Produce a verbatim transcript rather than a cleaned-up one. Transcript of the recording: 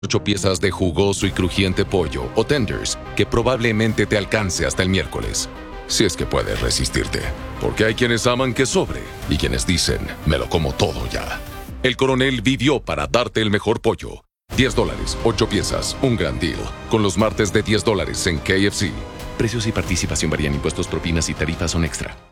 ocho piezas de jugoso y crujiente pollo o tenders que probablemente te alcance hasta el miércoles. Si es que puedes resistirte. Porque hay quienes aman que sobre y quienes dicen, me lo como todo ya. El Coronel vivió para darte el mejor pollo. diez dólares, ocho piezas, un gran deal. Con los martes de diez dólares en K F C. Precios y participación varían, impuestos, propinas y tarifas son extra.